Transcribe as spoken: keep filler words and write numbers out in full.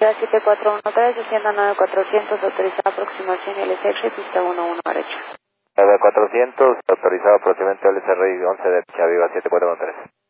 siete cuatro uno tres, descienda nueve cuatrocientos, autorizada aproximación L S R, pista uno uno derecho. nueve cuatrocientos, autorizado aproximadamente L S R once derecha, viva siete cuatro uno tres.